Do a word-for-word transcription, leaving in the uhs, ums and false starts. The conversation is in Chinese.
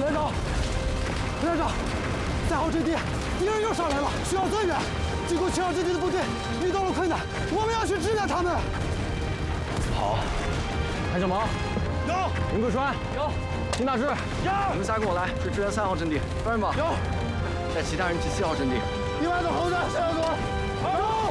连长，连长，三号阵地敌人又上来了，需要增援。进攻七号阵地的部队遇到了困难，我们要去支援他们。 好，谭小毛有， 林桂川有， 金大志有， 你们仨跟我来，去支援三号阵地。班人马有， 带其他人去七号阵地。 另外的后队向左，有。